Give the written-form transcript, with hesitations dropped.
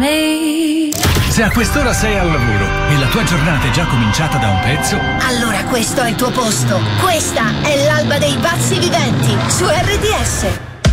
me. Se a quest'ora sei al lavoro e la tua giornata è già cominciata da un pezzo, allora questo è il tuo posto. Questa è l'alba dei pazzi viventi su RDS.